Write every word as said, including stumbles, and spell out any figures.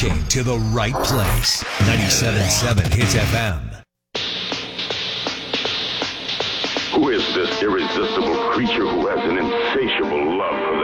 came to the right place. ninety-seven point seven Hits F M. Who is this irresistible creature who has an insatiable love for the